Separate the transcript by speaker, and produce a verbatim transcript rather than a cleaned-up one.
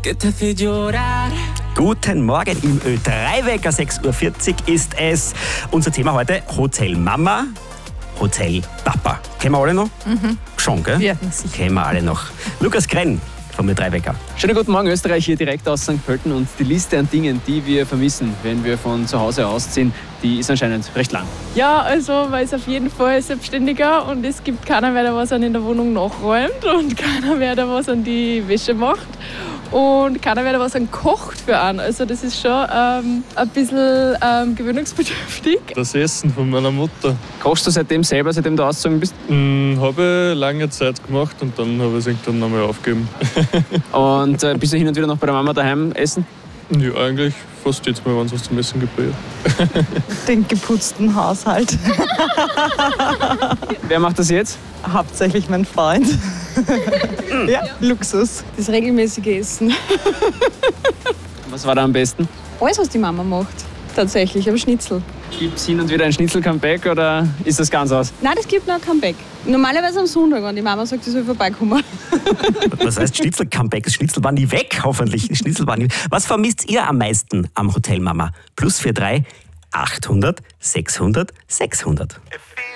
Speaker 1: que te hace llorar.
Speaker 2: Guten Morgen im Ö drei Wecker, sechs Uhr vierzig ist es. Unser Thema heute: Hotel Mama, Hotel Papa. Kennen wir alle noch?
Speaker 3: Mhm.
Speaker 2: Schon, gell?
Speaker 3: Ja, sicher.
Speaker 2: Kennen wir alle noch. Lukas Krenn vom Ö drei Wecker.
Speaker 4: Schönen guten Morgen, Österreich, hier direkt aus Sankt Pölten. Und die Liste an Dingen, die wir vermissen, wenn wir von zu Hause ausziehen, die ist anscheinend recht lang.
Speaker 3: Ja, also man ist auf jeden Fall selbstständiger und es gibt keiner mehr, der was an in der Wohnung nachräumt und keiner mehr, der was an die Wäsche macht und keiner mehr, der was an kocht für einen. Also das ist schon ähm, ein bisschen ähm, gewöhnungsbedürftig.
Speaker 5: Das Essen von meiner Mutter.
Speaker 4: Kochst du seitdem selber, seitdem du ausgezogen bist?
Speaker 5: Hm, habe ich lange Zeit gemacht und dann habe ich es irgendwann nochmal aufgegeben.
Speaker 4: Und äh, bist du hin und wieder noch bei der Mama daheim essen?
Speaker 5: Ja, eigentlich fast jetzt Mal, wenn es was zum Essen gibt. Ja.
Speaker 6: Den geputzten Haushalt.
Speaker 4: Wer macht das jetzt?
Speaker 6: Hauptsächlich mein Freund. ja, Luxus.
Speaker 7: Das regelmäßige Essen.
Speaker 4: Was war da am besten?
Speaker 7: Alles, was die Mama macht. Tatsächlich, aber Schnitzel.
Speaker 4: Gibt es hin und wieder ein Schnitzel-Comeback oder ist das ganz aus?
Speaker 7: Nein, das gibt noch ein Comeback. Normalerweise am Sonntag, wenn die Mama sagt, sie soll vorbeikommen.
Speaker 2: Was heißt Schnitzel-Comeback? Das Schnitzel war nie weg, hoffentlich. Das Schnitzel war nie weg. Was vermisst ihr am meisten am Hotel Mama? Plus vier drei achthundert sechshundert sechshundert.